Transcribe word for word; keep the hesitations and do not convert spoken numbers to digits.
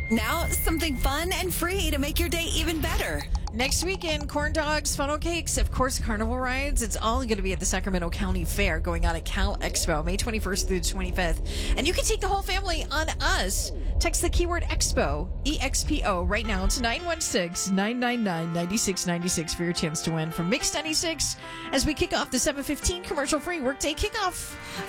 Now, something fun and free to make your day even better. Next weekend, corn dogs, funnel cakes, of course, carnival rides. It's all going to be at the Sacramento County Fair going on at Cal Expo, May twenty-first through the twenty-fifth. And you can take the whole family on us. Text the keyword Expo, E X P O, right now to nine one six, nine nine nine, nine six nine six for your chance to win from Mix ninety-six as we kick off the seven fifteen commercial-free workday kickoff.